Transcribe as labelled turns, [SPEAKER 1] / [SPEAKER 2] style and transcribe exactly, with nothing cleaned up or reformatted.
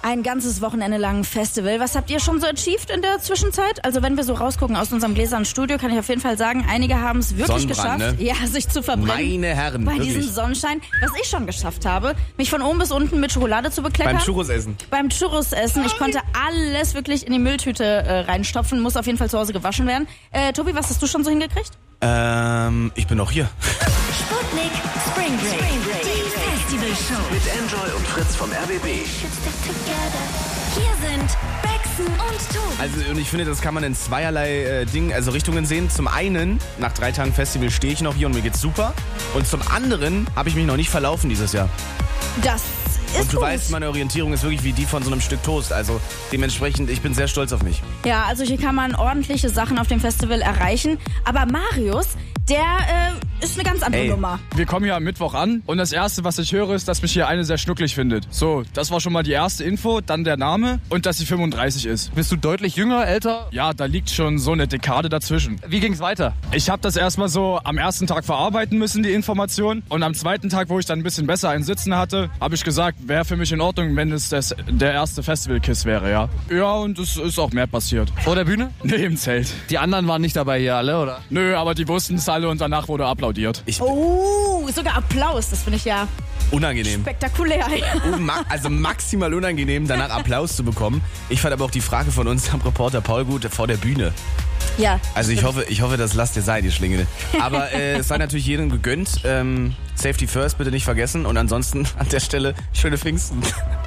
[SPEAKER 1] Ein ganzes Wochenende lang Festival. Was habt ihr schon so achieved in der Zwischenzeit? Also wenn wir so rausgucken aus unserem gläsernen Studio, kann ich auf jeden Fall sagen, einige haben es wirklich geschafft,
[SPEAKER 2] ne?
[SPEAKER 1] ja, sich zu verbrennen.
[SPEAKER 2] Meine Herren,
[SPEAKER 1] bei
[SPEAKER 2] wirklich.
[SPEAKER 1] diesem Sonnenschein. Was ich schon geschafft habe, mich von oben bis unten mit Schokolade zu bekleckern.
[SPEAKER 2] Beim Churros essen.
[SPEAKER 1] Beim Churros essen. Ich konnte alles wirklich in die Mülltüte äh, reinstopfen. Muss auf jeden Fall zu Hause gewaschen werden. Äh, Tobi, was hast du schon so hingekriegt?
[SPEAKER 2] Ähm, ich bin noch hier.
[SPEAKER 3] Sputnik Spring Break. Spring Break. Die Festival Show.
[SPEAKER 4] Mit Enjoy und Fritz vom R B B.
[SPEAKER 3] Hier sind Baxen und Tobi.
[SPEAKER 2] Also und ich finde, das kann man in zweierlei äh, Dingen, also Richtungen sehen. Zum einen, nach drei Tagen Festival stehe ich noch hier und mir geht's super. Und zum anderen habe ich mich noch nicht verlaufen dieses Jahr.
[SPEAKER 1] Das ist
[SPEAKER 2] Und du
[SPEAKER 1] gut.
[SPEAKER 2] weißt, meine Orientierung ist wirklich wie die von so einem Stück Toast. Also dementsprechend, ich bin sehr stolz auf mich.
[SPEAKER 1] Ja, also hier kann man ordentliche Sachen auf dem Festival erreichen. Aber Marius, der äh, ist eine ganz andere
[SPEAKER 2] Ey.
[SPEAKER 1] Nummer.
[SPEAKER 5] Wir kommen hier am Mittwoch an und das Erste, was ich höre, ist, dass mich hier eine sehr schnucklig findet. So, das war schon mal die erste Info, dann der Name und dass sie fünfunddreißig ist.
[SPEAKER 6] Bist du deutlich jünger, älter?
[SPEAKER 5] Ja, da liegt schon so eine Dekade dazwischen.
[SPEAKER 6] Wie ging's weiter?
[SPEAKER 5] Ich habe das erstmal so am ersten Tag verarbeiten müssen, die Information. Und am zweiten Tag, wo ich dann ein bisschen besser einen Sitzen hatte, habe ich gesagt, wäre für mich in Ordnung, wenn es das, der erste Festival-Kiss wäre, ja. Ja, und es ist auch mehr passiert.
[SPEAKER 6] Vor der Bühne?
[SPEAKER 5] Nee, im Zelt.
[SPEAKER 6] Die anderen waren nicht dabei hier alle, oder?
[SPEAKER 5] Nö, aber die wussten es alle und danach wurde applaudiert.
[SPEAKER 2] Ich
[SPEAKER 1] Oh, sogar Applaus. Das finde ich ja
[SPEAKER 2] unangenehm.
[SPEAKER 1] spektakulär.
[SPEAKER 2] Oh, ma- also maximal unangenehm, danach Applaus zu bekommen. Ich fand aber auch die Frage von unserem Reporter Paul gut vor der Bühne.
[SPEAKER 1] Ja.
[SPEAKER 2] Also ich hoffe, ich hoffe, das lasst ihr sein, ihr Schlingel. Aber äh, es sei natürlich jedem gegönnt. Ähm, Safety first, bitte nicht vergessen. Und ansonsten an der Stelle schöne Pfingsten.